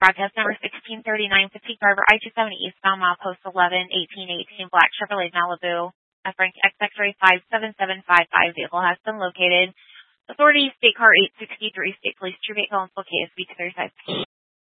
Broadcast number 163950 Carver, I-270 eastbound, milepost 111818, black Chevrolet Malibu, Frank XX-ray 57755. Vehicle has been located. Authority, State Car 863, State Police, True Vehicle, and KSB 235.